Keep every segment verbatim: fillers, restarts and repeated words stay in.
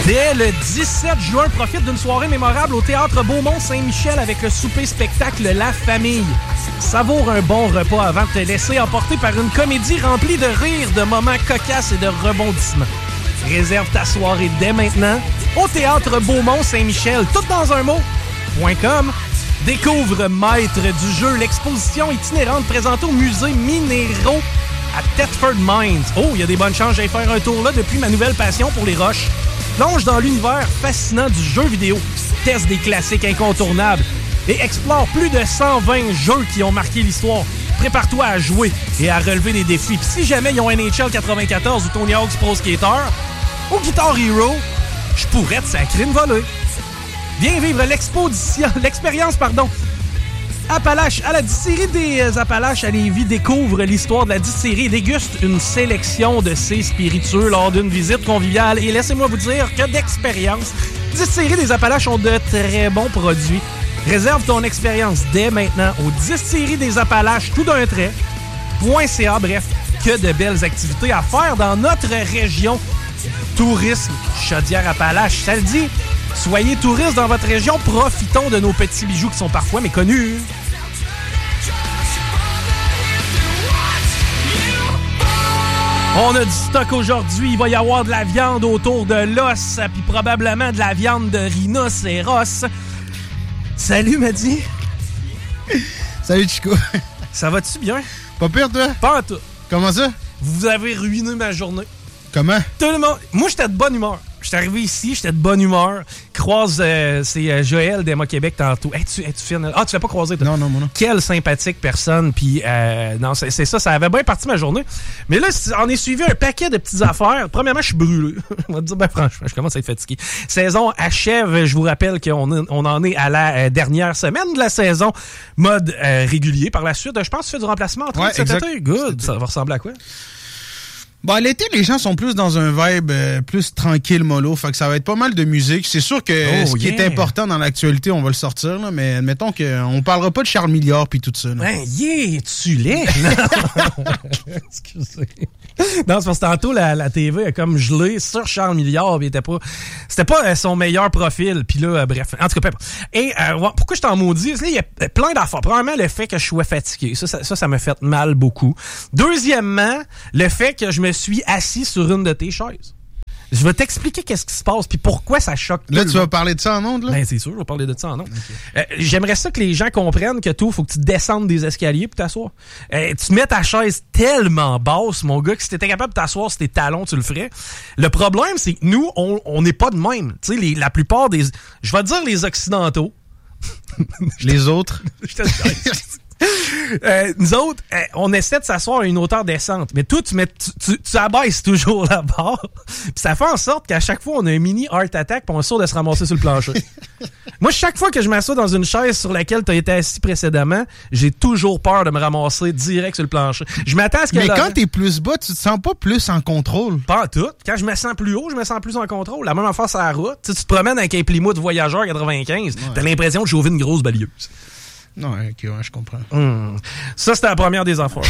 Dès le dix-sept juin, profite d'une soirée mémorable au Théâtre Beaumont-Saint-Michel avec le souper-spectacle La Famille. Savoure un bon repas avant de te laisser emporter par une comédie remplie de rires, de moments cocasses et de rebondissements. Réserve ta soirée dès maintenant au Théâtre Beaumont-Saint-Michel, tout dans un mot, .com. Découvre Maître du jeu, l'exposition itinérante présentée au musée Minéraux à Thetford Mines. Oh, il y a des bonnes chances, j'aille faire un tour là depuis ma nouvelle passion pour les roches. Plonge dans l'univers fascinant du jeu vidéo, teste des classiques incontournables et explore plus de cent vingt jeux qui ont marqué l'histoire. Prépare-toi à jouer et à relever des défis. Puis si jamais ils ont N H L quatre-vingt-quatorze ou Tony Hawk's Pro Skater ou Guitar Hero, je pourrais te sacrer une volée. Viens vivre l'exposition, l'expérience, pardon. Appalaches, à la distillerie des Appalaches à Lévis, découvre l'histoire de la distillerie et déguste une sélection de ses spiritueux lors d'une visite conviviale. Et laissez-moi vous dire que d'expérience, distillerie des Appalaches ont de très bons produits. Réserve ton expérience dès maintenant au distillerie des Appalaches, tout d'un trait, .ca. Bref, que de belles activités à faire dans notre région. Tourisme, Chaudière-Appalaches, ça le dit. Soyez touristes dans votre région, profitons de nos petits bijoux qui sont parfois méconnus. On a du stock aujourd'hui, il va y avoir de la viande autour de l'os, puis probablement de la viande de rhinocéros. Salut, Madi. Salut, Chico. Ça va-tu bien? Pas pire, toi? Pas en tout. Comment ça? Vous avez ruiné ma journée. Comment? Tout le monde. Moi, j'étais de bonne humeur. J'étais arrivé ici, j'étais de bonne humeur. Croise, euh, c'est euh, Joël d'Emma Québec tantôt. Hey, tu, hey, tu fines. Ah, tu l'as pas croisé, toi? Non, non, moi non. Quelle sympathique personne. Puis, euh, non, c'est, c'est ça, ça avait bien parti ma journée. Mais là, on est suivi un paquet de petites affaires. Premièrement, je suis brûlé. On va te dire, ben franchement, je commence à être fatigué. Saison achève. Je vous rappelle qu'on on en est à la euh, dernière semaine de la saison. Mode euh, régulier. Par la suite, je pense que tu fais du remplacement entre ouais, cet exact. été. Good. Ça va ressembler à quoi? Bon, l'été, les gens sont plus dans un vibe euh, plus tranquille, mollo. Fait que ça va être pas mal de musique. C'est sûr que oh, ce qui yeah. est important dans l'actualité, on va le sortir, là, mais admettons qu'on parlera pas de Charles Milliard puis tout ça. Là. Ben, yeah, tu l'es! Excusez. Non, c'est parce que tantôt, la, la T V a comme gelé sur Charles Milliard, puis il était pas, c'était pas euh, son meilleur profil, puis là, euh, bref. En tout cas, et euh, ouais, pourquoi je t'en maudis? Là, il y a plein d'affaires. Premièrement, le fait que je sois fatigué. Ça, ça, ça, ça m'a fait mal beaucoup. Deuxièmement, le fait que je me suis assis sur une de tes chaises. Je vais t'expliquer qu'est-ce qui se passe puis pourquoi ça choque. Là, tu vas parler de ça en ondes, là? Ben, c'est sûr, je vais parler de ça en ondes. Okay. Euh, j'aimerais ça que les gens comprennent que toi, il faut que tu descendes des escaliers pour t'asseoir. Euh, tu mets ta chaise tellement basse, mon gars, que si t'étais capable de t'asseoir sur tes talons, tu le ferais. Le problème, c'est que nous, on n'est pas de même. Tu sais, les, la plupart des... Je vais dire les Occidentaux. Les autres? Je te Euh, nous autres, euh, on essaie de s'asseoir à une hauteur décente. Mais toi, tu, mets, tu, tu, tu abaisses toujours la barre. Puis ça fait en sorte qu'à chaque fois, on a un mini heart attack puis on est sûr de se ramasser sur le plancher. Moi, chaque fois que je m'assois dans une chaise sur laquelle tu as été assis précédemment, j'ai toujours peur de me ramasser direct sur le plancher. Je m'attends à ce que... Mais là, quand t'es plus bas, tu te sens pas plus en contrôle? Pas en tout. Quand je me sens plus haut, je me sens plus en contrôle. La même affaire sur la route. Tu sais, tu te promènes avec un Plymouth Voyageur quatre-vingt-quinze, ouais. T'as l'impression de chauffer une grosse balieuse. Non, ok, ouais, je comprends. Mmh. Ça, c'était la première des affaires.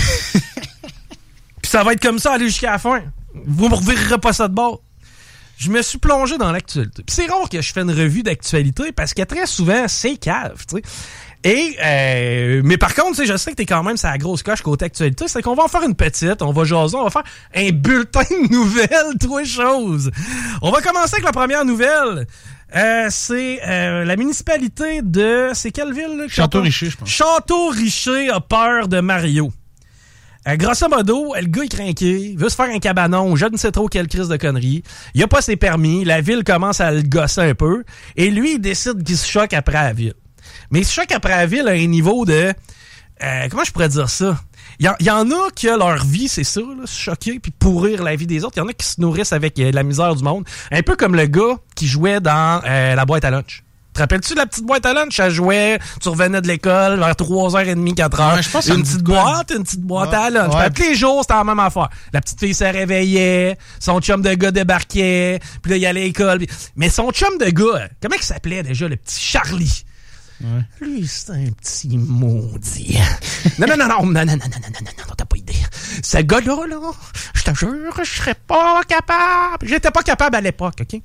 Puis ça va être comme ça aller jusqu'à la fin. Vous me revirerez pas ça de bord. Je me suis plongé dans l'actualité. Puis c'est rare que je fais une revue d'actualité parce que très souvent, c'est cave, tu sais. Et, euh, mais par contre, tu sais, je sais que t'es quand même sur la grosse coche côté actualité. C'est qu'on va en faire une petite, on va jaser, on va faire un bulletin de nouvelles, trois choses. On va commencer avec la première nouvelle. Euh, c'est euh, la municipalité de... C'est quelle ville? Là? Château-Richer, je pense. Château-Richer a peur de Mario. Euh, grosso modo, le gars est craqué, il veut se faire un cabanon, je ne sais trop quelle crise de connerie. Il a pas ses permis, la ville commence à le gosser un peu, et lui, il décide qu'il se choque après la ville. Mais il se choque après la ville à un niveau de... Euh, comment je pourrais dire ça? Il y, y en a qui, leur vie, c'est ça, là, se choquer puis pourrir la vie des autres. Il y en a qui se nourrissent avec euh, la misère du monde. Un peu comme le gars qui jouait dans euh, la boîte à lunch. Te rappelles-tu de la petite boîte à lunch? Elle jouait, tu revenais de l'école vers trois heures trente, quatre heures. Ouais, je pense une petite boîte, une petite boîte ouais, à lunch. Ouais. Tous les jours, c'était la même affaire. La petite fille se réveillait, son chum de gars débarquait, puis là, il allait à l'école. Pis... Mais son chum de gars, comment il s'appelait déjà, le petit Charlie? Ouais. Lui, c'est un petit maudit. non, non, non, non, non, non, non, non, non, non, non, non, t'as pas idée. Ce gars-là, là, je te jure, je serais pas capable. J'étais pas capable à l'époque, OK?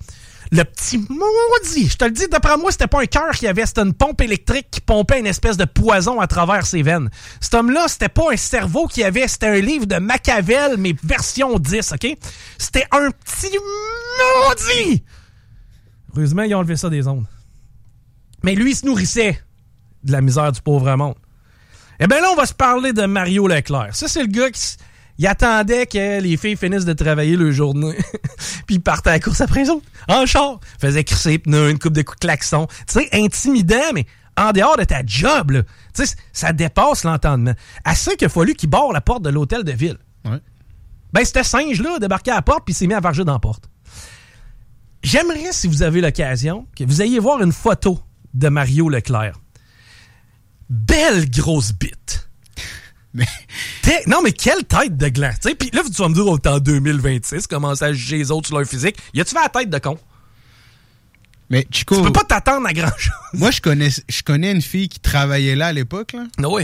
Le petit maudit, je te le dis, d'après moi, c'était pas un cœur qu'il avait, c'était une pompe électrique qui pompait une espèce de poison à travers ses veines. Cet homme-là, c'était pas un cerveau qu'il avait, c'était un livre de Machiavel, mais version dix, OK? C'était un petit maudit! Heureusement, ils ont enlevé ça des ondes. Mais lui, il se nourrissait de la misère du pauvre monde. Eh bien là, on va se parler de Mario Leclerc. Ça, c'est le gars qui... Il attendait que les filles finissent de travailler le journée. Puis il partait à la course après eux autres. En char. Faisait crisser les pneus, une coupe de coups de klaxon. Tu sais, intimidant, mais en dehors de ta job, là. Tu sais, ça dépasse l'entendement. Assez qu'il a fallu qu'il barre la porte de l'hôtel de ville. Ouais. Ben, c'était singe-là, a débarqué à la porte, puis il s'est mis à varger dans la porte. J'aimerais, si vous avez l'occasion, que vous ayez voir une photo de Mario Leclerc. Belle grosse bite. Mais... T'es... Non, mais quelle tête de gland. Puis là, tu vas me dire, on est en deux mille vingt-six, commencer à juger les autres sur leur physique. Y a-tu fait la tête de con? Mais Chico... Tu peux pas t'attendre à grand-chose. Moi, je connais, je connais une fille qui travaillait là à l'époque, là. Oui.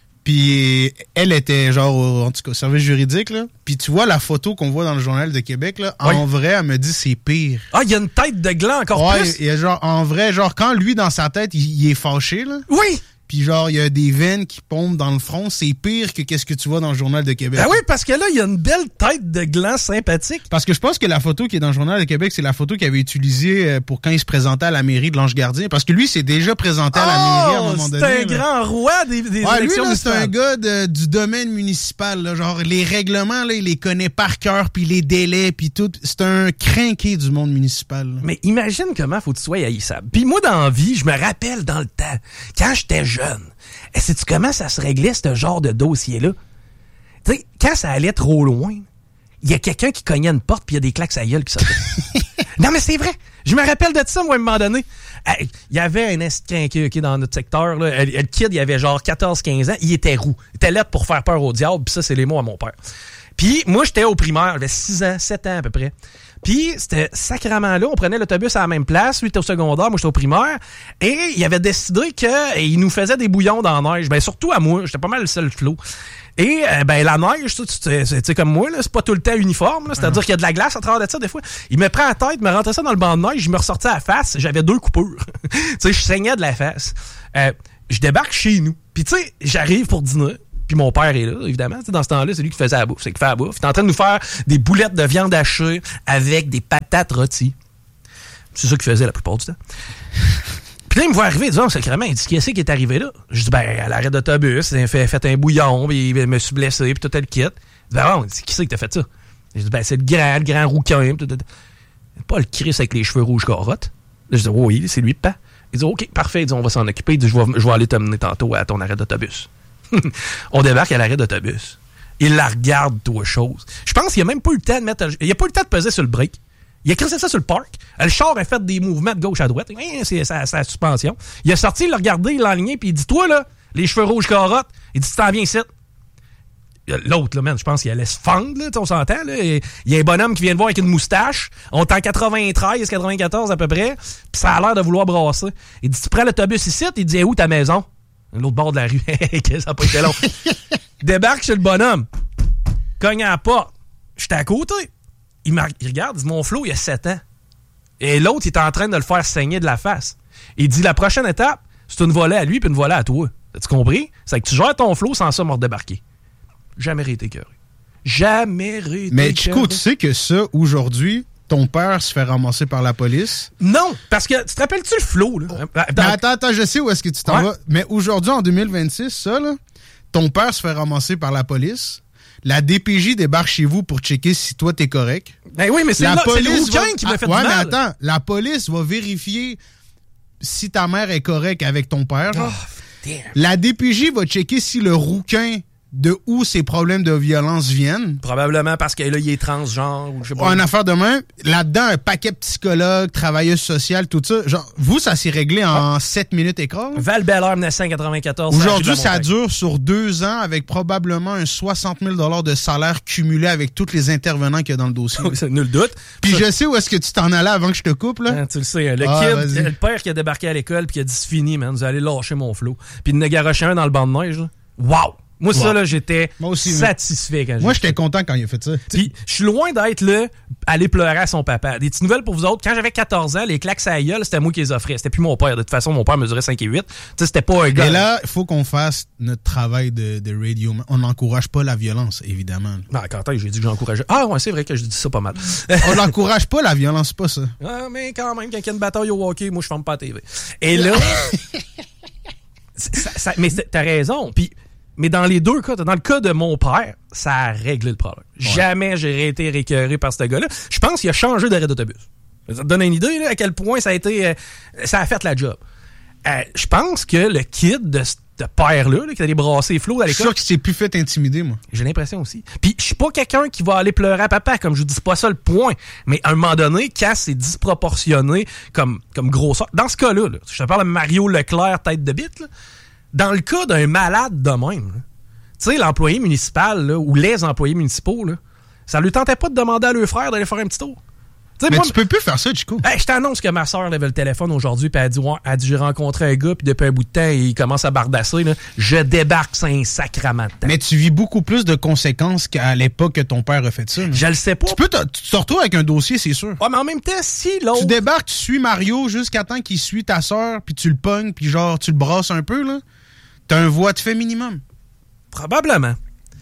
Puis elle était genre, au, en tout cas, au service juridique, là. Puis tu vois la photo qu'on voit dans le Journal de Québec, là. Oui. En vrai, elle me dit c'est pire. Ah, il y a une tête de gland encore ouais, plus? Il y a genre, en vrai, genre, quand lui, dans sa tête, il, il est fâché, là. Oui! Puis genre, il y a des veines qui pompent dans le front. C'est pire que qu'est-ce que tu vois dans le Journal de Québec. Ah oui, parce que là, il y a une belle tête de gland sympathique. Parce que je pense que la photo qui est dans le Journal de Québec, c'est la photo qu'il avait utilisée pour quand il se présentait à la mairie de l'Ange-Gardien. Parce que lui, s'est déjà présenté à la mairie à un moment donné. C'est un là. grand roi des, des ouais, élections lui, là, c'est un gars de, du domaine municipal. Là, genre, les règlements, là, il les connaît par cœur, puis les délais, puis tout. C'est un crinqué du monde municipal. Là. Mais imagine comment faut que tu sois haïssable. Puis moi, dans la vie, je me rappelle dans le temps, quand j'étais jeune, et sais-tu comment ça se réglait, ce genre de dossier-là? Tu sais, quand ça allait trop loin, il y a quelqu'un qui cognait une porte puis il y a des claques à gueule qui sortaient. Non, mais c'est vrai. Je me rappelle de ça, moi, à un moment donné. Il y avait un esquinqué okay, dans notre secteur. Là. Le kid, il avait genre quatorze quinze ans. Il était roux. Il était là pour faire peur au diable. Puis ça, c'est les mots à mon père. Puis moi, j'étais au primaire. J'avais six ans, sept ans à peu près. Puis, c'était sacrément là. On prenait l'autobus à la même place. Lui était au secondaire, moi j'étais au primaire. Et il avait décidé qu'il nous faisait des bouillons dans la neige. Ben, surtout à moi. J'étais pas mal le seul flot. Et, euh, ben, la neige, tu sais, comme moi, là, c'est pas tout le temps uniforme. Là, c'est-à-dire qu'il y a de la glace à travers de ça, des fois. Il me prend la tête, me rentrait ça dans le banc de neige, je me ressortais à la face. J'avais deux coupures. Tu sais, je saignais de la face. Euh, je débarque chez nous. Puis, tu sais, j'arrive pour dîner. Puis mon père est là, évidemment. T'sais, dans ce temps-là, c'est lui qui faisait la bouffe. C'est qui fait la bouffe. Il est en train de nous faire des boulettes de viande hachée avec des patates rôties. C'est ça qu'il faisait la plupart du temps. Puis là, il me voit arriver, il dit, oh, sacrément, il dit, qu'est-ce qui est arrivé là? Je dis, ben, à l'arrêt d'autobus, il a fait, fait un bouillon, puis il me suis blessé, puis tout le kit. Il dit, ben, bon, qui c'est qui t'a fait ça? Je dis, ben, c'est le grand, le grand rouquin. Tout, tout, tout. Pas le Chris avec les cheveux rouges carottes. Là, je dis, oh, oui, c'est lui, pas. Il dit, OK, parfait. Il dit, on va s'en occuper. Il dit, je vais, je vais aller t'amener tantôt à ton arrêt d'autobus. On débarque à l'arrêt d'autobus. Il la regarde, toi, chose. Je pense qu'il a même pas eu le temps de mettre... Il a pas eu le temps de peser sur le break. Il a crissé ça sur le parc. Le char a fait des mouvements de gauche à droite. C'est sa, sa suspension. Il a sorti, il l'a regardé, il l'a aligné, puis il dit, toi, là, les cheveux rouges carottes, il dit, tu t'en viens ici. L'autre, là, man, je pense qu'il allait se fendre, là, on s'entend, là. Il y a un bonhomme qui vient de voir avec une moustache. On est en quatre-vingt-treize, quatre-vingt-quatorze à peu près, puis ça a l'air de vouloir brasser. Il dit, tu prends l'autobus ici, il dit, où ta maison? L'autre bord de la rue. Ça n'a pas été long. Débarque chez le bonhomme. Cogne à la porte. J'étais à côté. Il, il regarde, il dit, mon Flo, il a sept ans. Et l'autre, il est en train de le faire saigner de la face. Il dit, la prochaine étape, c'est une volée à lui puis une volée à toi. As-tu compris? C'est que tu gères ton Flo sans ça me redébarquer. Jamais été écœuré. Jamais été Mais Chico, tu sais que ça, aujourd'hui, ton père se fait ramasser par la police? Non, parce que, tu te rappelles-tu le Flo, là? Oh. Mais attends, attends, je sais où est-ce que tu t'en ouais. vas. Mais aujourd'hui, en deux mille vingt-six, ça, là, ton père se fait ramasser par la police. La D P J débarque chez vous pour checker si toi, t'es correct. Ben oui, mais c'est, la là, police c'est le rouquin va... qui m'a fait ah, ouais, du mal. Mais attends, la police va vérifier si ta mère est correcte avec ton père. Oh, damn. La D P J va checker si le rouquin... de où ces problèmes de violence viennent. Probablement parce que là, il est transgenre ou je sais pas. Une affaire de main. Là-dedans, un paquet de psychologues, travailleuses sociales, tout ça. Genre, vous, ça s'est réglé en ah. sept minutes écart. Val-Belair, dix-neuf cent quatre-vingt-quatorze. Aujourd'hui, ça dure sur deux ans avec probablement un soixante mille dollars de salaire cumulé avec tous les intervenants qu'il y a dans le dossier. C'est nul doute. Puis je sais où est-ce que tu t'en allais avant que je te coupe, là. Ah, tu le sais. Le ah, kid, vas-y. le père qui a débarqué à l'école puis qui a dit c'est fini, man. Vous allez lâcher mon Flo. Puis il en a garoché un dans le banc de neige, là. Wow! Moi, Ouais. ça, là, j'étais Moi aussi, satisfait quand j'ai Moi, j'étais content quand il a fait ça. Puis, je suis loin d'être là, aller pleurer à son papa. Des petites nouvelles pour vous autres. Quand j'avais quatorze ans, les claques à la gueule, c'était moi qui les offrais. C'était plus mon père. De toute façon, mon père mesurait cinq et huit. Tu sais, c'était pas un gars. Et là, il faut qu'on fasse notre travail de, de radio. On n'encourage pas la violence, évidemment. Non, quand j'ai dit que j'encourageais. Ah, ouais, c'est vrai que je dis ça pas mal. On n'encourage pas la violence, c'est pas ça. Ah, mais quand même, quand il y a une bataille au hockey, moi, je ferme pas la T V. Et là, ça, ça, mais t'as raison. Puis, mais dans les deux cas, dans le cas de mon père, ça a réglé le problème. Ouais. Jamais j'ai été récuré par ce gars-là. Je pense qu'il a changé d'arrêt d'autobus. Ça te donne une idée là, à quel point ça a été, euh, ça a fait la job. Euh, je pense que le kid de ce père-là, là, qui allait brasser les flots à l'école. Je suis sûr qu'il s'est plus fait intimider, moi. J'ai l'impression aussi. Puis je suis pas quelqu'un qui va aller pleurer à papa, comme je vous dis, c'est pas ça le point. Mais à un moment donné, quand c'est disproportionné comme, comme grosseur. Dans ce cas-là, là, je te parle de Mario Leclerc, tête de bite, là, dans le cas d'un malade de même, tu sais, l'employé municipal là, ou les employés municipaux, là, ça lui tentait pas de demander à leur frère d'aller faire un petit tour. T'sais, mais moi, tu peux plus faire ça, Chico. Hey, je t'annonce que ma soeur lève le téléphone aujourd'hui puis elle a dit, ouais, elle a dit j'ai rencontré un gars puis depuis un bout de temps il commence à bardasser là. Je débarque, c'est un sacrament de temps. Mais tu vis beaucoup plus de conséquences qu'à l'époque que ton père a fait ça. Là. Je le sais pas. Tu peux te, tu te retrouves avec un dossier, c'est sûr. Ouais, mais en même temps, si l'autre... Tu débarques, tu suis Mario jusqu'à temps qu'il suit ta soeur puis tu le pognes puis genre tu le brasses un peu là. T'as un voie de fait minimum. Probablement.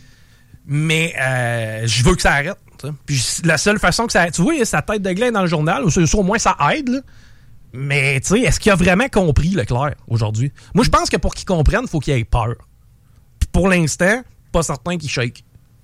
Mais euh, je veux que ça arrête. Puis la seule façon que ça arrête... Tu vois, il y a sa tête de gland dans le journal, ou au moins ça aide, là. Mais, tu sais, est-ce qu'il a vraiment compris Leclerc aujourd'hui? Moi, je pense que pour qu'il comprenne, il faut qu'il ait peur. Puis pour l'instant, pas certain qu'il shake.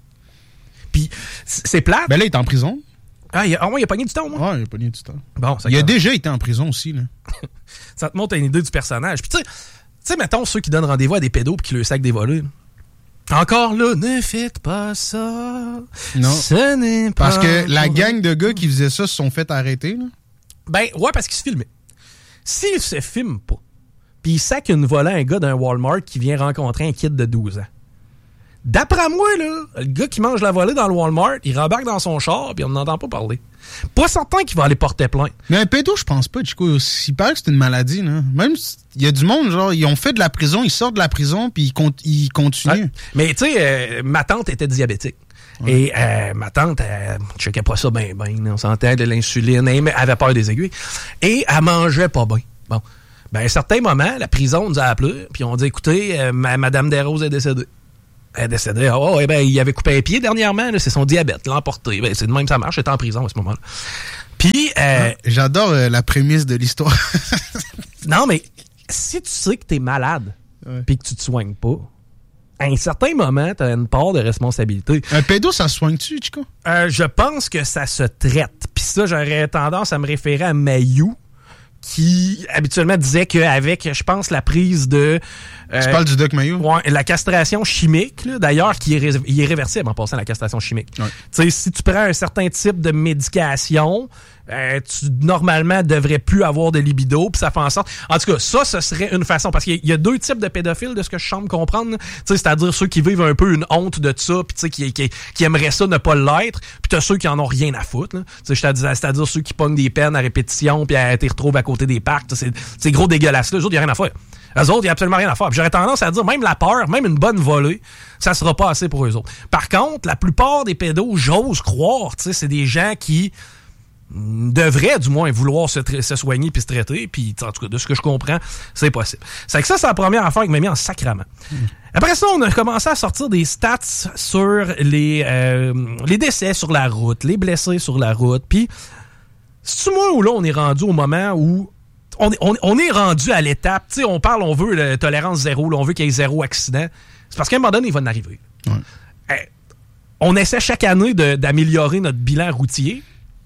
Puis c'est plate. Ben là, il est en prison. Ah, il a, ah ouais, il a pogné du temps, moi. Ouais, il a pogné du temps. Bon, ça il a déjà été en prison aussi, là. Ça te montre une idée du personnage. Puis tu sais, tu sais, mettons ceux qui donnent rendez-vous à des pédos puis qui leur sac des volets. Là. Encore là, ne faites pas ça. Non. Ce n'est pas. Parce que la gang de gars qui faisaient ça se sont fait arrêter, là. Ben, ouais, parce qu'ils se filmaient. S'ils se filment pas, puis ils sacent une volée à un gars d'un Walmart qui vient rencontrer un kid de douze ans. D'après moi, là, le gars qui mange la volée dans le Walmart, il rembarque dans son char puis on n'entend pas parler. Pas certain qu'il va aller porter plainte. Mais un pédo, je pense pas, Chico. Il paraît que c'est une maladie, là. Même, il y a du monde, genre, ils ont fait de la prison, ils sortent de la prison puis ils, con- ils continuent. Ouais. Mais tu sais, euh, ma tante était diabétique. Ouais. Et euh, ma tante, elle ne checkait pas ça bien, bien. On sentait de l'insuline, elle avait peur des aiguilles. Et elle mangeait pas bien. Bon. Ben, à un certain moment, la prison nous a appelés, puis on dit, écoutez, euh, ma, Madame Desroses est décédée. Elle est décédée. Ah oh, ouais, ben, il avait coupé un pied dernièrement, là, c'est son diabète, l'a emporté. Ben, c'est de même, ça marche, elle est en prison à ce moment-là. Puis, euh, ah, j'adore euh, la prémisse de l'histoire. Non, mais si tu sais que t'es malade, ouais. Puis que tu te soignes pas, à un certain moment, tu as une part de responsabilité. Un pédo, ça se soigne-tu, Chico? Euh, je pense que ça se traite. Puis ça, j'aurais tendance à me référer à Mayou, qui habituellement disait qu'avec, je pense, la prise de... Euh, tu parles du Doc Mayou? Ouais, la castration chimique, là, d'ailleurs, qui est ré- irréversible en passant à la castration chimique. Ouais. Tu sais, si tu prends un certain type de médication... Euh, tu normalement devrais plus avoir de libido, puis ça fait en sorte. En tout cas, ça, ce serait une façon, parce qu'il y a deux types de pédophiles, de ce que je semble comprendre. Tu sais, c'est-à-dire ceux qui vivent un peu une honte de ça, puis tu sais, qui, qui, qui aimeraient ça ne pas l'être, puis t'as ceux qui en ont rien à foutre. Tu sais, c'est-à-dire ceux qui pognent des peines à répétition, puis à te retrouvent à côté des parcs. C'est, c'est gros dégueulasse. Là, eux autres, il y a rien à faire. Eux autres, il y a absolument rien à faire. Puis j'aurais tendance à dire, même la peur, même une bonne volée, ça sera pas assez pour eux autres. Par contre, la plupart des pédos, j'ose croire, tu sais, c'est des gens qui devrait du moins vouloir se, tra- se soigner puis se traiter, puis en tout cas de ce que je comprends c'est possible. C'est que ça c'est la première affaire qui m'a mis en sacrament. Mmh. Après ça on a commencé à sortir des stats sur les euh, les décès sur la route, les blessés sur la route, puis c'est moi où là on est rendu au moment où on est, on, on est rendu à l'étape, tu sais on parle on veut la tolérance zéro, là, on veut qu'il y ait zéro accident, c'est parce qu'à un moment donné il va en arriver. Ouais. Euh, on essaie chaque année de, d'améliorer notre bilan routier.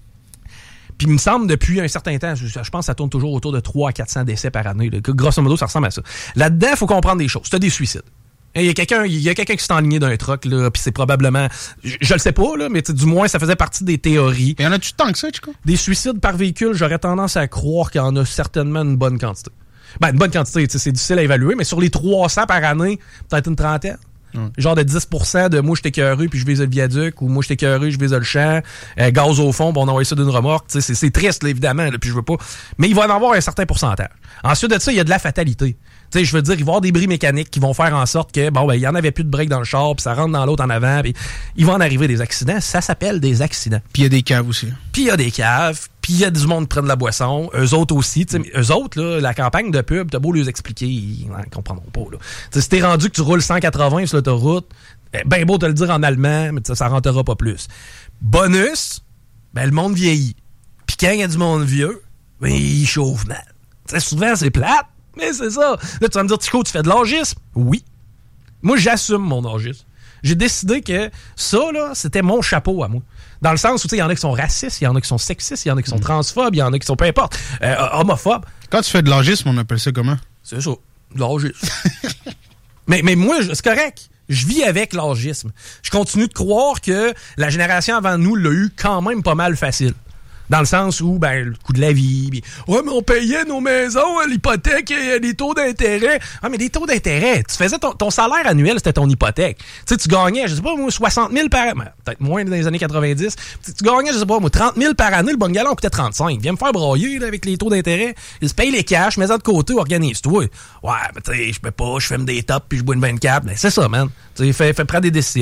Puis il me semble, depuis un certain temps, je, je pense que ça tourne toujours autour de trois à quatre cents décès par année. Là. Grosso modo, ça ressemble à ça. Là-dedans, il faut comprendre des choses. C'est des suicides. Il y a quelqu'un, il y a quelqu'un qui s'est enligné d'un truck, là, puis c'est probablement... Je, je le sais pas, là, mais du moins, ça faisait partie des théories. Il y en a-tu tant que ça, Chico? Des suicides par véhicule, j'aurais tendance à croire qu'il y en a certainement une bonne quantité. Ben, une bonne quantité, c'est difficile à évaluer, mais sur les trois cents par année, peut-être une trentaine. Mm. Genre de dix pour cent de moi, je t'écœuré, puis je vise le viaduc, ou moi, je t'écœuré, je vise le champ, euh, gaz au fond, puis on envoie ça d'une remorque. C'est, c'est triste, là, évidemment, là, puis je veux pas. Mais il va en avoir un certain pourcentage. Ensuite de ça, il y a de la fatalité. Tu sais, je veux dire, il va y avoir des bris mécaniques qui vont faire en sorte que, bon, ben, il y en avait plus de break dans le char, puis ça rentre dans l'autre en avant, puis il va en arriver des accidents. Ça s'appelle des accidents. Puis il y a des caves aussi. Puis il y a des caves, puis il y a du monde qui prend de la boisson. Eux autres aussi. Tu sais, eux autres, là, la campagne de pub, t'as beau les expliquer, ils ne comprendront pas, là. Tu sais, si t'es rendu que tu roules cent quatre-vingts sur l'autoroute, ben beau te le dire en allemand, mais ça, ça rentrera pas plus. Bonus, ben le monde vieillit. Puis quand il y a du monde vieux, ben il chauffe mal. Tu sais, souvent, c'est plate. Mais c'est ça. Là, tu vas me dire, Chico, tu fais de l'âgisme? Oui. Moi, j'assume mon âgisme. J'ai décidé que ça, là, c'était mon chapeau à moi. Dans le sens où, tu sais, il y en a qui sont racistes, il y en a qui sont sexistes, il y en a qui sont transphobes, il y en a qui sont peu importe, euh, homophobes. Quand tu fais de l'âgisme, on appelle ça comment? C'est ça. De l'âgisme. mais, mais moi, c'est correct. Je vis avec l'âgisme. Je continue de croire que la génération avant nous l'a eu quand même pas mal facile. Dans le sens où, ben, le coût de la vie. Pis, ouais, mais on payait nos maisons, l'hypothèque, les taux d'intérêt. Ah, mais des taux d'intérêt. Tu faisais ton, ton salaire annuel, c'était ton hypothèque. Tu sais, tu gagnais, je sais pas, moi, soixante mille par année. Peut-être moins dans les années quatre-vingt-dix. Tu, tu gagnais, je sais pas, moi, trente mille par année. Le bungalow coûtait trente-cinq. Viens me faire broyer, là, avec les taux d'intérêt. Ils se payent les cash, mets ça de côté, organise-toi. Ouais, mais tu sais, je peux pas, je fume des tops puis je bois une vingt-quatre. Ben, c'est ça, man. Tu sais, fais, fais prendre des décisions.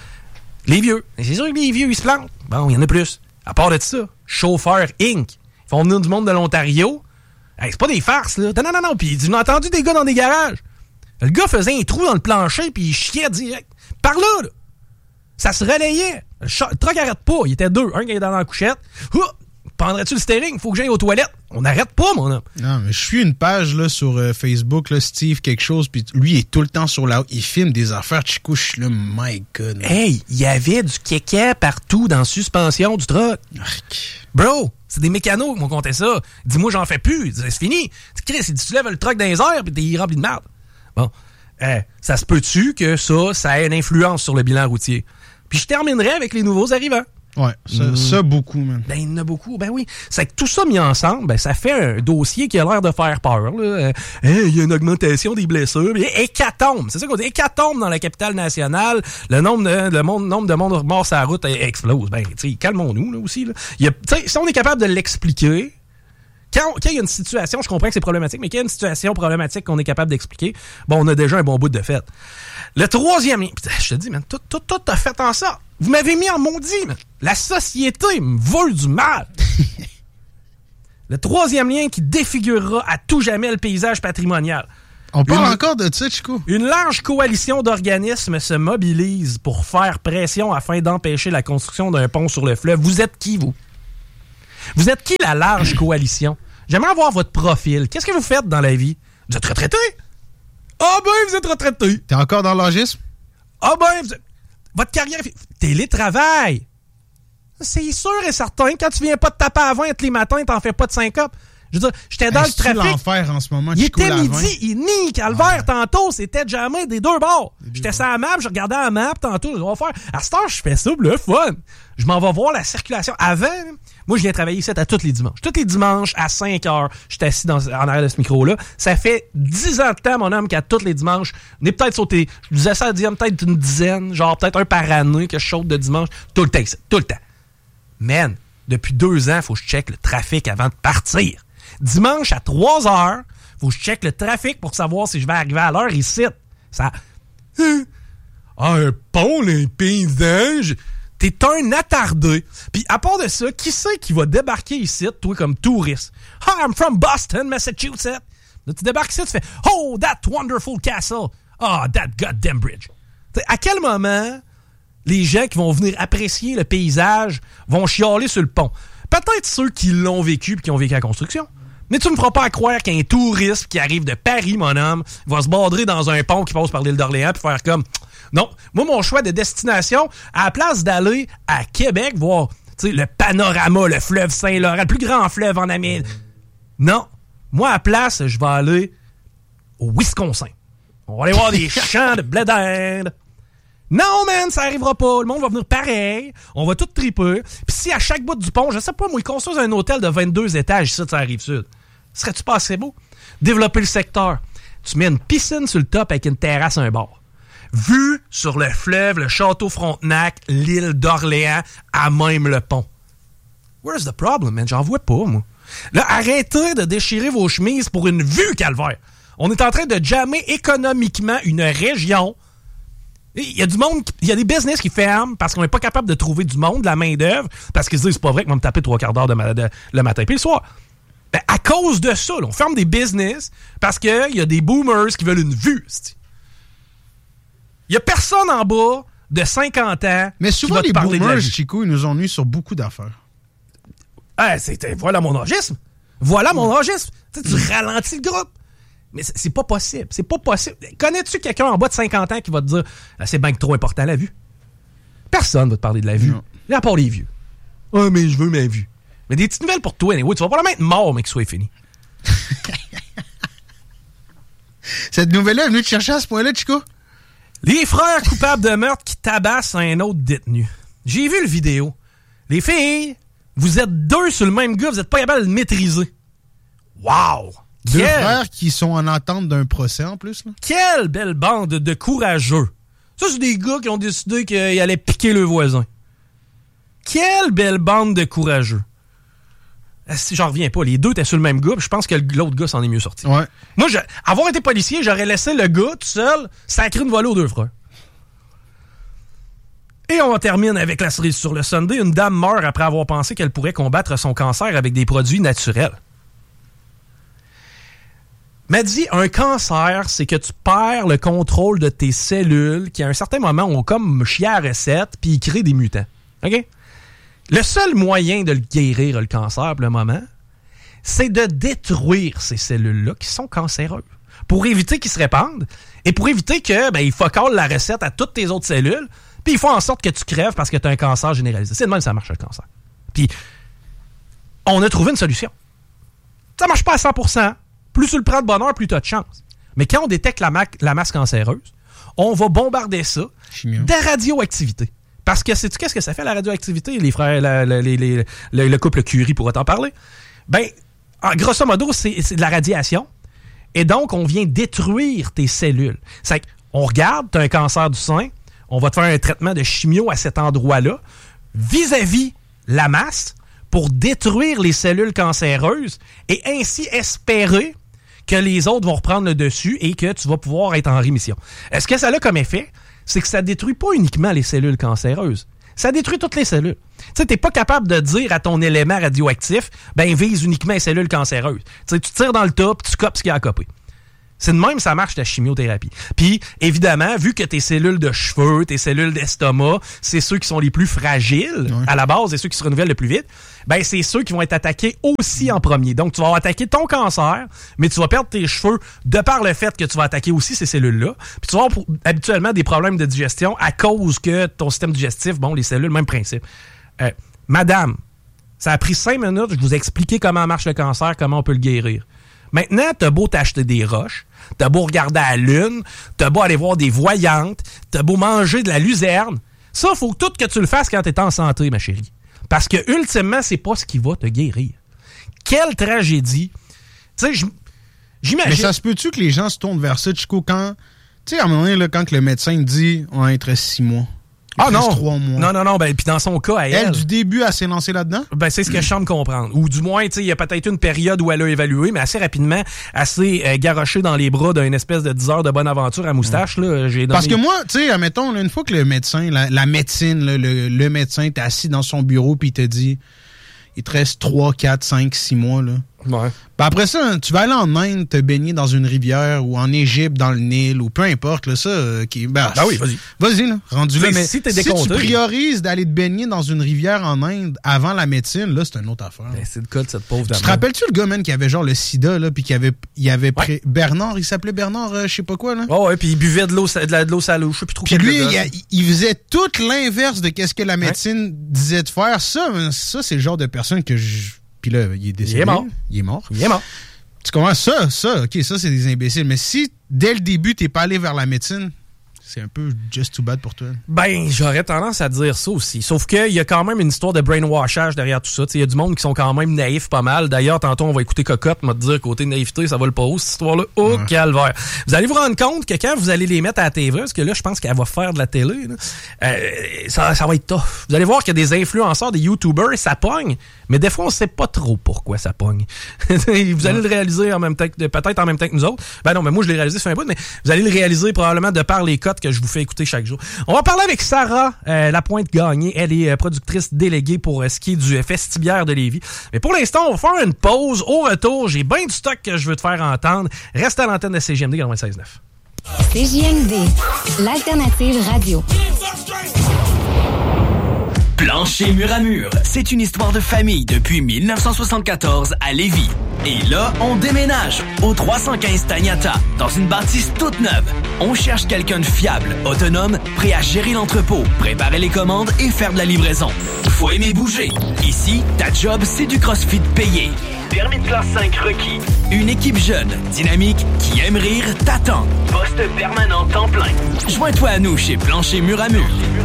Les vieux. C'est sûr que les vieux, ils se plantent. Bon, il y en a plus. À part de ça, Chauffeur Incorporé. Ils font venir du monde de l'Ontario. Hey, c'est pas des farces, là. Non, non, non. Puis j'ai entendu des gars dans des garages. Le gars faisait un trou dans le plancher, puis il chiait direct. Par là, là. Ça se relayait. Le, ch- le truck arrête pas. Il était deux. Un qui est dans la couchette. Ouh! Prendrais-tu le steering? Faut que j'aille aux toilettes. On n'arrête pas, mon homme. Non, mais je suis une page là, sur euh, Facebook, là, Steve quelque chose, puis lui, il est tout le temps sur la route. Il filme des affaires, Chico, je suis là, my God. Hey, il y avait du kéké partout dans la suspension du truck. Arc. Bro, c'est des mécanos qui m'ont compté ça. Dis-moi, j'en fais plus. C'est fini. Chris, si tu lèves le truck dans les airs, puis t'es rempli de merde. Bon, euh, ça se peut-tu que ça, ça ait une influence sur le bilan routier? Puis je terminerai avec les nouveaux arrivants. Ouais, ça, mmh. ça beaucoup, man. Ben, il y en a beaucoup, ben oui. C'est que tout ça mis ensemble, ben, ça fait un dossier qui a l'air de faire peur, là. Il euh, y a une augmentation des blessures. Hécatombe, c'est ça qu'on dit, hécatombe dans la capitale nationale. Le nombre de, le monde, nombre de monde morts sur la route explose. Ben, tu sais, calmons-nous, là, aussi, là. Il y a, tu sais, si on est capable de l'expliquer, quand, quand il y a une situation, je comprends que c'est problématique, mais quand il y a une situation problématique qu'on est capable d'expliquer, bon, on a déjà un bon bout de fait. Le troisième lien, putain, je te dis, man, tout, tout, tout a fait en sorte. Vous m'avez mis en maudit, man. La société me veut du mal. Le troisième lien qui défigurera à tout jamais le paysage patrimonial. On parle une, encore de ça, Chico. Une large coalition d'organismes se mobilise pour faire pression afin d'empêcher la construction d'un pont sur le fleuve. Vous êtes qui, vous? Vous êtes qui, la large coalition? J'aimerais avoir votre profil. Qu'est-ce que vous faites dans la vie? Vous êtes retraité? Ah ben, vous êtes retraité. T'es encore dans l'âgisme? Ah ben, vous êtes... Votre carrière... Télétravail. C'est sûr et certain. Quand tu viens pas de taper à vingt les matins, t'en fais pas de syncope. Je veux dire, j'étais dans Est-ce le trafic. l'enfer en ce moment, il Chico, était la midi, il nie calvaire. Ah. Tantôt, c'était jamais des deux bords. J'étais sur la map, je regardais la map tantôt. Je vais faire. À cette heure, je fais ça, le fun. Je m'en vais voir la circulation. Avant, moi, je viens travailler ici à tous les dimanches. Tous les dimanches, à cinq heures, je suis assis dans, en arrière de ce micro-là. Ça fait dix ans de temps, mon homme, qu'à tous les dimanches, on est peut-être sauté. Je disais ça à dire peut-être une dizaine, genre peut-être un par année que je saute de dimanche. Tout le temps, tout le temps. Man, depuis deux ans, il faut que je check le trafic avant de partir. Dimanche à trois heures, faut que je check le trafic pour savoir si je vais arriver à l'heure ici. Ça. Ah, un pont, les paysages. T'es un attardé. Puis à part de ça, qui c'est qui va débarquer ici, toi, comme touriste? Hi, I'm from Boston, Massachusetts. Là, tu débarques ici, tu fais Oh, that wonderful castle. Oh, that goddamn bridge. T'sais, à quel moment les gens qui vont venir apprécier le paysage vont chialer sur le pont? Peut-être ceux qui l'ont vécu et qui ont vécu la construction. Mais tu me feras pas croire qu'un touriste qui arrive de Paris, mon homme, va se bordrer dans un pont qui passe par l'île d'Orléans puis faire comme... Non, moi, mon choix de destination, à la place d'aller à Québec, voir le panorama, le fleuve Saint-Laurent, le plus grand fleuve en Amérique. Non, moi, à la place, je vais aller au Wisconsin. On va aller voir des champs de blé d'Inde. Non, man, ça arrivera pas. Le monde va venir pareil. On va tout triper. Puis si à chaque bout du pont, je sais pas, moi, ils construisent un hôtel de vingt-deux étages, ça, ça arrive sud. Serais-tu pas assez beau? Développer le secteur. Tu mets une piscine sur le top avec une terrasse à un bord. Vue sur le fleuve, le château Frontenac, l'île d'Orléans, à même le pont. Where's the problem, man? J'en vois pas, moi. Là, arrêtez de déchirer vos chemises pour une vue, calvaire. On est en train de jammer économiquement une région. Il y a du monde, il y a des business qui ferment parce qu'on n'est pas capable de trouver du monde, de la main-d'œuvre, parce qu'ils se disent, c'est pas vrai qu'on va me taper trois quarts d'heure de ma, de, le matin puis le soir. Ben, à cause de ça, là, on ferme des business parce qu'il y a des boomers qui veulent une vue. Il y a personne en bas de cinquante ans. Mais souvent, qui les va te parler boomers, de la vie. Chico, ils nous ennuient sur beaucoup d'affaires. Ah, c'était, voilà mon âgisme. Voilà mon âgisme. Tu sais, tu ralentis le groupe. Mais c'est, c'est pas possible. C'est pas possible. Connais-tu quelqu'un en bas de cinquante ans qui va te dire ah, c'est bien que trop important la vue? Personne va te parler de la vue. Non. À part les vieux. Ah, oh, mais je veux ma vue. Mais des petites nouvelles pour toi, anyway. Tu vas probablement être mort, mais que ce soit fini. Cette nouvelle-là est venue te chercher à ce point-là, Chico? Les frères coupables de meurtre qui tabassent un autre détenu. J'ai vu le vidéo. Les filles, vous êtes deux sur le même gars, vous n'êtes pas capable de le maîtriser. Wow! Deux Quelle... frères qui sont en attente d'un procès, en plus. Là. Quelle belle bande de courageux. Ça, c'est des gars qui ont décidé qu'ils allaient piquer le voisin. Quelle belle bande de courageux. Si j'en reviens pas, les deux étaient sur le même gars, je pense que l'autre gars s'en est mieux sorti. Ouais. Moi, je, avoir été policier, j'aurais laissé le gars tout seul sacrer une volée aux deux frères. Et on termine avec la cerise sur le sundae. Une dame meurt après avoir pensé qu'elle pourrait combattre son cancer avec des produits naturels. M'a dit, un cancer, c'est que tu perds le contrôle de tes cellules qui, à un certain moment, ont comme chié à la recette puis ils créent des mutants. OK? Le seul moyen de le guérir, le cancer, pour le moment, c'est de détruire ces cellules-là qui sont cancéreuses pour éviter qu'ils se répandent et pour éviter que ben, ils focalent la recette à toutes tes autres cellules puis ils font en sorte que tu crèves parce que tu as un cancer généralisé. C'est de même que ça marche, le cancer. Puis, on a trouvé une solution. Ça marche pas à cent pour cent. Plus tu le prends de bonheur, plus tu as de chance. Mais quand on détecte la, ma- la masse cancéreuse, on va bombarder ça Chimio. de radioactivité. Parce que sais-tu qu'est-ce que ça fait, la radioactivité? Les frères, la, la, les, les, le, le couple Curie pourra t'en parler. Ben, en grosso modo, c'est, c'est de la radiation. Et donc, on vient détruire tes cellules. C'est qu'on regarde, tu as un cancer du sein, on va te faire un traitement de chimio à cet endroit-là, vis-à-vis la masse, pour détruire les cellules cancéreuses et ainsi espérer que les autres vont reprendre le dessus et que tu vas pouvoir être en rémission. Est-ce que ça a comme effet? C'est que ça détruit pas uniquement les cellules cancéreuses. Ça détruit toutes les cellules. Tu sais, t'es pas capable de dire à ton élément radioactif, ben, vise uniquement les cellules cancéreuses. Tu sais, tu tires dans le tas, puis tu copes ce qu'il y a à coper. C'est de même ça marche, ta chimiothérapie. Puis, évidemment, vu que tes cellules de cheveux, tes cellules d'estomac, c'est ceux qui sont les plus fragiles, ouais. à la base, et ceux qui se renouvellent le plus vite, ben c'est ceux qui vont être attaqués aussi en premier. Donc, tu vas attaquer ton cancer, mais tu vas perdre tes cheveux de par le fait que tu vas attaquer aussi ces cellules-là. Puis, tu vas avoir habituellement des problèmes de digestion à cause que ton système digestif, bon, les cellules, même principe. Euh, madame, ça a pris cinq minutes, je vous ai expliqué comment marche le cancer, comment on peut le guérir. Maintenant, t'as beau t'acheter des roches, t'as beau regarder à la lune, t'as beau aller voir des voyantes, t'as beau manger de la luzerne. Ça, faut tout que tu le fasses quand t'es en santé, ma chérie. Parce que, ultimement, c'est pas ce qui va te guérir. Quelle tragédie. Tu sais, j'imagine... Mais ça se peut-tu que les gens se tournent vers ça, Chico, quand... Tu sais, à un moment donné, là, quand le médecin dit « on va être six mois ». Ah non! trois mois. Non, non, non. Ben, puis dans son cas, à elle... Elle, du début, elle s'est lancée là-dedans? Ben, c'est ce que je semble comprendre. Ou du moins, tu sais, il y a peut-être une période où elle a évalué, mais assez rapidement, elle s'est euh, garochée dans les bras d'une espèce de dix heures de bonne aventure à moustache. Là, j'ai donné... Parce que moi, tu sais, admettons, là, une fois que le médecin, la, la médecine, là, le, le médecin t'es assis dans son bureau puis il te dit il te reste trois, quatre, cinq, six mois, là. Ouais. Ben après ça, tu vas aller en Inde te baigner dans une rivière ou en Égypte dans le Nil ou peu importe, là, ça, euh, qui, ben, ben oui, vas-y. Vas-y, là, rendu là. Mais si, t'es si décompté, tu priorises d'aller te baigner dans une rivière en Inde avant la médecine, là, c'est une autre affaire. Ben, c'est le cas de cette pauvre dame. Tu te rappelles-tu le gars, man, qui avait genre le sida, là, puis qui avait, il avait pré... ouais. Bernard, il s'appelait Bernard, euh, je sais pas quoi, là? Oh, ouais, puis il buvait de l'eau, de, la, de l'eau salée, je sais plus trop. Puis lui, il, il faisait tout l'inverse de qu'est-ce que la médecine ouais. disait de faire. Ça, ça, c'est le genre de personne que je... Puis là, il est décédé. Il est mort. Il est mort. Il est mort. Tu comprends? Ça, ça, OK, ça, c'est des imbéciles. Mais si, dès le début, t'es pas allé vers la médecine, c'est un peu just too bad pour toi. Ben, j'aurais tendance à dire ça aussi. Sauf qu'il y a quand même une histoire de brainwashage derrière tout ça. Il y a du monde qui sont quand même naïfs pas mal. D'ailleurs, tantôt, on va écouter Cocotte, m'a dire côté naïveté, ça va le pas haut, cette histoire-là. Oh, ouais. Calvaire. Vous allez vous rendre compte que quand vous allez les mettre à la T V, parce que là, je pense qu'elle va faire de la télé, là, euh, ça, ça va être tough. Vous allez voir qu'il y a des influenceurs, des YouTubers, ça pogne, mais des fois, on sait pas trop pourquoi ça pogne. Vous allez ouais. le réaliser en même temps que, peut-être en même temps que nous autres. Ben non, mais moi, je l'ai réalisé sur un bout, mais vous allez le réaliser probablement de par les cotes que je vous fais écouter chaque jour. On va parler avec Sarah euh, Lapointe-Gagné. Elle est euh, productrice déléguée pour euh, ce qui est du Festibiaire de Lévis. Mais pour l'instant, on va faire une pause. Au retour, j'ai bien du stock que je veux te faire entendre. Reste à l'antenne de C J M D quatre-vingt-seize neuf. C J M D, l'alternative radio. Plancher mur à mur, c'est une histoire de famille depuis dix-neuf cent soixante-quatorze à Lévis. Et là, on déménage au trois cent quinze Tagnata, dans une bâtisse toute neuve. On cherche quelqu'un de fiable, autonome, prêt à gérer l'entrepôt, préparer les commandes et faire de la livraison. Faut aimer bouger. Ici, ta job, c'est du CrossFit payé. Permis de classe cinq requis. Une équipe jeune, dynamique, qui aime rire, t'attend. Poste permanent temps plein. Joins-toi à nous chez Plancher mur à mur.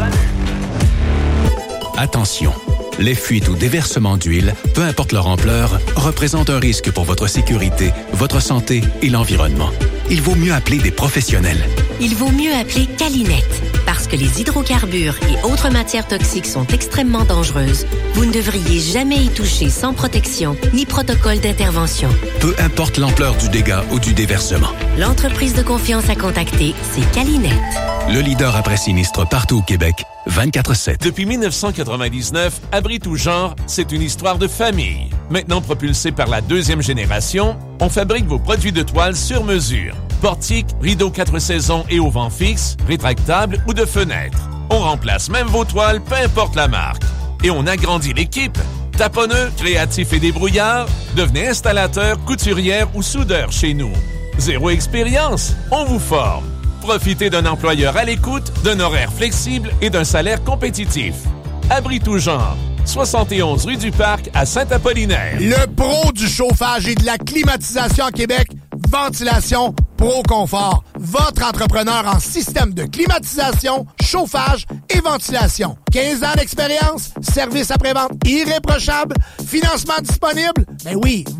Attention, les fuites ou déversements d'huile, peu importe leur ampleur, représentent un risque pour votre sécurité, votre santé et l'environnement. Il vaut mieux appeler des professionnels. Il vaut mieux appeler Calinette. Parce que les hydrocarbures et autres matières toxiques sont extrêmement dangereuses, vous ne devriez jamais y toucher sans protection ni protocole d'intervention. Peu importe l'ampleur du dégât ou du déversement. L'entreprise de confiance à contacter, c'est Calinette. Le leader après sinistre partout au Québec, vingt-quatre sept. Depuis dix-neuf cent quatre-vingt-dix-neuf, Abri tout genre, c'est une histoire de famille. Maintenant propulsé par la deuxième génération, on fabrique vos produits de toile sur mesure. Portiques, rideaux quatre saisons et auvents fixes, rétractables ou de fenêtres. On remplace même vos toiles, peu importe la marque. Et on agrandit l'équipe. Taponneux, créatifs et débrouillards, devenez installateur, couturière ou soudeur chez nous. Zéro expérience, on vous forme. Profitez d'un employeur à l'écoute, d'un horaire flexible et d'un salaire compétitif. Abri tout genre. soixante et onze rue du Parc à Saint-Apollinaire. Le pro du chauffage et de la climatisation à Québec, Ventilation Pro Confort. Votre entrepreneur en système de climatisation, chauffage et ventilation. quinze ans d'expérience, service après-vente irréprochable, financement disponible. Ben oui,